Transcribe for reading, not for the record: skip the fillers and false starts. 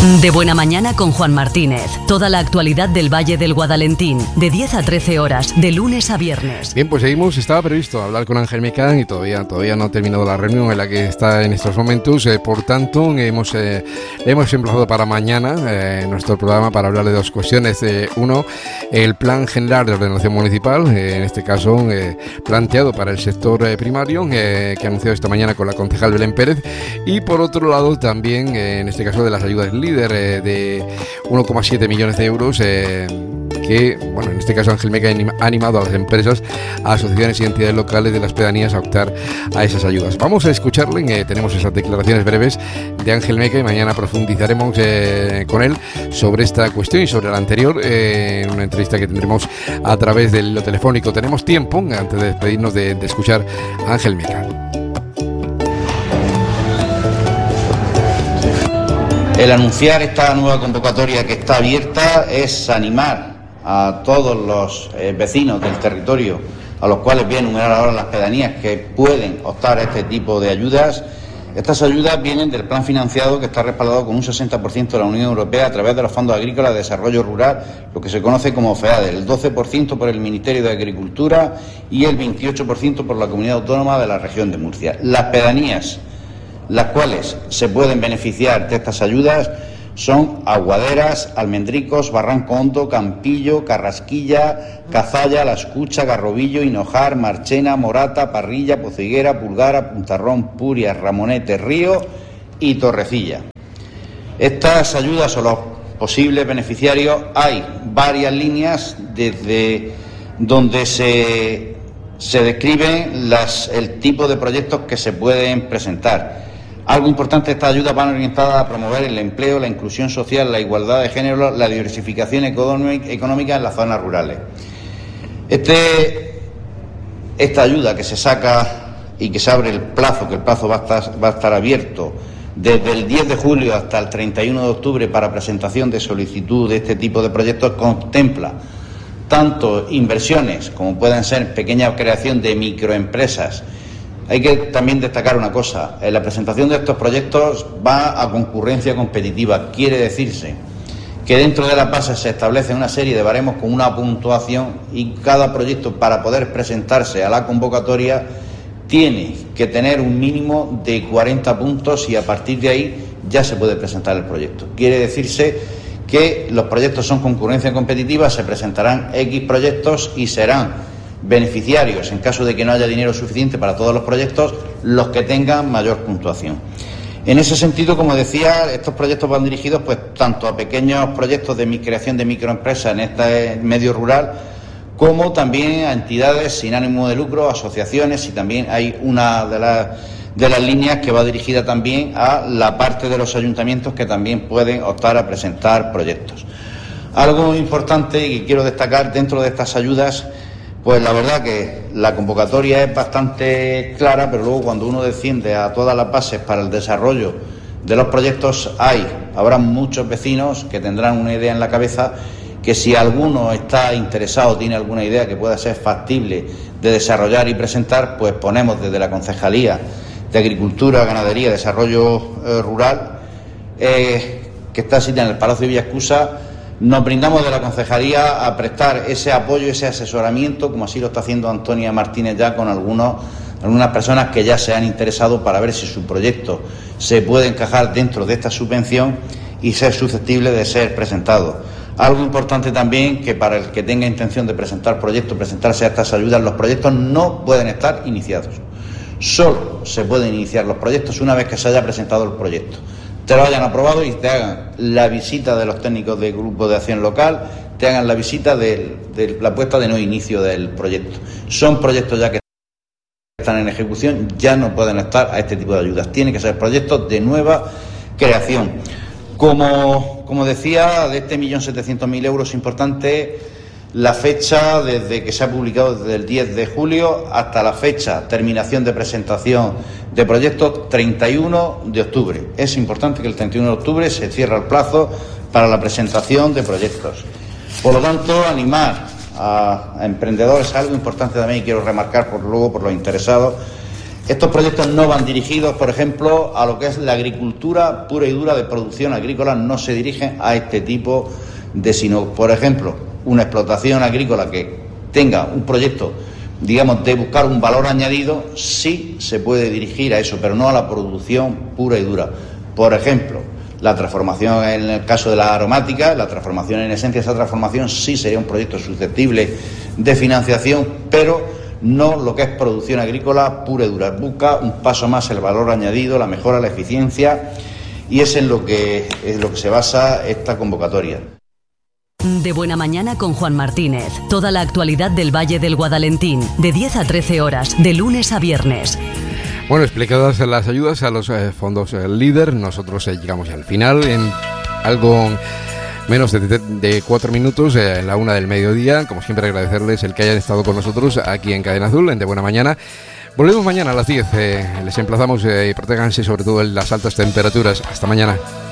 De Buena Mañana con Juan Martínez. Toda la actualidad del Valle del Guadalentín, de 10 a 13 horas, de lunes a viernes. Bien, pues seguimos. Estaba previsto hablar con Ángel Mecán y todavía no ha terminado la reunión en la que está en estos momentos. Por tanto, hemos emplazado para mañana nuestro programa para hablar de dos cuestiones. Uno, el Plan General de Ordenación Municipal, en este caso planteado para el sector primario, que ha anunciado esta mañana con la concejal Belén Pérez. Y por otro lado, también, en este caso, de las ayudas líder de 1,7 millones de euros que, bueno, en este caso Ángel Meca ha animado a las empresas, a asociaciones y entidades locales de las pedanías a optar a esas ayudas. Vamos a escucharle, tenemos esas declaraciones breves de Ángel Meca y mañana profundizaremos con él sobre esta cuestión y sobre la anterior, en una entrevista que tendremos a través del hilo telefónico. Tenemos tiempo, antes de despedirnos, de escuchar a Ángel Meca. El anunciar esta nueva convocatoria que está abierta es animar a todos los vecinos del territorio, a los cuales voy a enumerar ahora las pedanías que pueden optar a este tipo de ayudas. Estas ayudas vienen del plan financiado que está respaldado con un 60% de la Unión Europea a través de los fondos agrícolas de desarrollo rural, lo que se conoce como FEADER, el 12% por el Ministerio de Agricultura y el 28% por la Comunidad Autónoma de la Región de Murcia. Las pedanías las cuales se pueden beneficiar de estas ayudas son Aguaderas, Almendricos, Barranco Hondo, Campillo, Carrasquilla, Cazalla, La Escucha, Garrobillo, Hinojar, Marchena, Morata, Parrilla, Pociguera, Pulgara, Puntarrón, Puria, Ramonete, Río y Torrecilla. Estas ayudas o los posibles beneficiarios, hay varias líneas desde donde se describen el tipo de proyectos que se pueden presentar. Algo importante, estas ayudas van orientadas a promover el empleo, la inclusión social, la igualdad de género, la diversificación económica en las zonas rurales. Esta ayuda que se saca y que se abre el plazo, que el plazo va a estar abierto desde el 10 de julio hasta el 31 de octubre para presentación de solicitud de este tipo de proyectos, contempla tanto inversiones como pueden ser pequeña creación de microempresas. Hay que también destacar una cosa, la presentación de estos proyectos va a concurrencia competitiva, quiere decirse que dentro de las bases se establece una serie de baremos con una puntuación y cada proyecto, para poder presentarse a la convocatoria, tiene que tener un mínimo de 40 puntos y a partir de ahí ya se puede presentar el proyecto. Quiere decirse que los proyectos son concurrencia competitiva, se presentarán X proyectos y serán beneficiarios, en caso de que no haya dinero suficiente para todos los proyectos, los que tengan mayor puntuación. En ese sentido, como decía, estos proyectos van dirigidos pues tanto a pequeños proyectos de creación de microempresas en este medio rural, como también a entidades sin ánimo de lucro, asociaciones, y también hay una de las líneas que va dirigida también a la parte de los ayuntamientos que también pueden optar a presentar proyectos. Algo importante y que quiero destacar dentro de estas ayudas, pues la verdad que la convocatoria es bastante clara, pero luego cuando uno desciende a todas las bases para el desarrollo de los proyectos, habrá muchos vecinos que tendrán una idea en la cabeza, que si alguno está interesado, tiene alguna idea que pueda ser factible de desarrollar y presentar, pues ponemos desde la Concejalía de Agricultura, Ganadería y Desarrollo Rural, que está situada en el Palacio de Villascusa. Nos brindamos de la Concejalía a prestar ese apoyo, ese asesoramiento, como así lo está haciendo Antonia Martínez ya con algunas personas que ya se han interesado para ver si su proyecto se puede encajar dentro de esta subvención y ser susceptible de ser presentado. Algo importante también, que para el que tenga intención de presentar proyectos, presentarse a estas ayudas, los proyectos no pueden estar iniciados. Solo se pueden iniciar los proyectos una vez que se haya presentado el proyecto, te lo hayan aprobado y te hagan la visita de los técnicos del Grupo de Acción Local, te hagan la visita de la puesta de no inicio del proyecto. Son proyectos ya que están en ejecución, ya no pueden estar a este tipo de ayudas. Tienen que ser proyectos de nueva creación. Como decía, de este 1.700.000 euros, importante la fecha desde que se ha publicado, desde el 10 de julio hasta la fecha, terminación de presentación de proyectos, 31 de octubre. Es importante que el 31 de octubre se cierre el plazo para la presentación de proyectos. Por lo tanto, animar a emprendedores, algo importante también y quiero remarcar por los interesados, Estos proyectos no van dirigidos, por ejemplo, a lo que es la agricultura pura y dura de producción agrícola, no se dirigen a este tipo de, sino, por ejemplo, una explotación agrícola que tenga un proyecto, digamos, de buscar un valor añadido, sí se puede dirigir a eso, pero no a la producción pura y dura. Por ejemplo, la transformación en el caso de la aromática, la transformación en esencia, esa transformación sí sería un proyecto susceptible de financiación, pero no lo que es producción agrícola pura y dura. Busca un paso más el valor añadido, la mejora, la eficiencia, y es en lo que se basa esta convocatoria. De Buena Mañana con Juan Martínez. Toda la actualidad del Valle del Guadalentín, de 10 a 13 horas, de lunes a viernes. Bueno, explicadas las ayudas a los fondos LEADER, nosotros llegamos ya al final en algo menos de 4 minutos, en la 1 del mediodía. Como siempre, agradecerles el que hayan estado con nosotros aquí en Cadena Azul, en De Buena Mañana. Volvemos mañana a las 10. Les emplazamos y protéjanse sobre todo en las altas temperaturas. Hasta mañana.